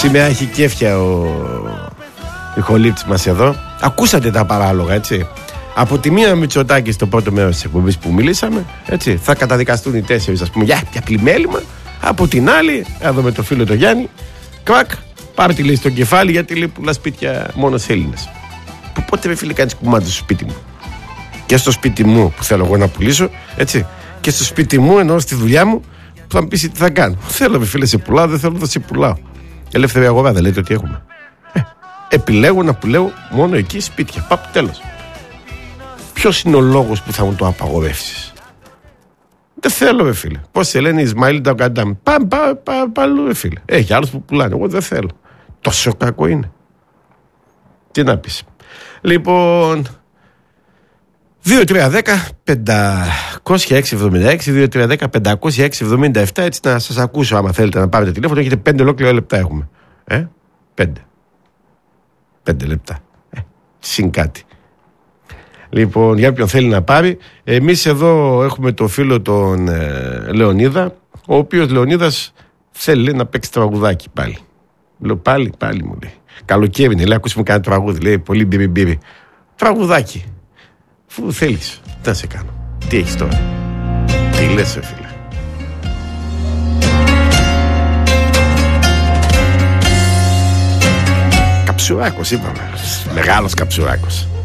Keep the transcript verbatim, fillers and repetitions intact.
Σήμερα έχει κέφια ο ηχολήπτης μας εδώ. Ακούσατε τα παράλογα, έτσι. Από τη μία Μητσοτάκη στο πρώτο μέρος της εκπομπής που μιλήσαμε, έτσι, θα καταδικαστούν οι τέσσερις, ας πούμε, για, για πλημέλημα. Από την άλλη, εδώ με το φίλο το Γιάννη, κρακ, πάρε τη λέει στο κεφάλι, γιατί λέει πουλά σπίτια μόνο σε Έλληνες. Που πότε με φίλε κάνεις κουμάντα στο σπίτι μου? Και στο σπίτι μου που θέλω εγώ να πουλήσω, έτσι, και στο σπίτι μου ενώ στη δουλειά μου που θα μου πεις τι θα κάνω. Θέλω με φίλε σε πουλάω, δεν θέλω να σε πουλάω. Ελεύθερη αγορά δεν λέτε ότι έχουμε? Ε, επιλέγω να πουλέω μόνο εκεί σπίτια. Παπ, τέλος. Ποιος είναι ο λόγος που θα μου το απαγορεύσεις? Δεν θέλω, ρε φίλε. Πώς σε λένε Ισμαήλ Νταγκαντάμ? Πάμε πα, πα, παλού, ρε φίλε. Έχει άλλους που πουλάνε. Εγώ δεν θέλω. Τόσο κακό είναι. Τι να πεις. Λοιπόν, δύο τρία δέκα πεντακόσια έξι εβδομήντα έξι, δύο τρία δέκα πεντακόσια έξι εβδομήντα επτά, έτσι να σας ακούσω άμα θέλετε να πάρετε τηλέφωνο. Έχετε πέντε ολόκληρα λεπτά έχουμε. Ε, πέντε. Πέντε λεπτά. Ε, συν κάτι. Λοιπόν, για ποιον θέλει να πάρει. Εμείς εδώ έχουμε το φίλο τον ε, Λεωνίδα, ο οποίος Λεωνίδας θέλει να παίξει τραγουδάκι πάλι. Λέω πάλι, πάλι μου λέει. Καλοκαίρι είναι, λέει, ακούσουμε κάνει τραγούδι, λέει, πολύ μπίρι μπίρι. Τραγουδάκι. Φου θέλεις, τι να σε κάνω. Τι έχεις τώρα? Τι λες, ρε φίλε? Καψουράκος είπαμε. Μεγάλος Καψουράκος.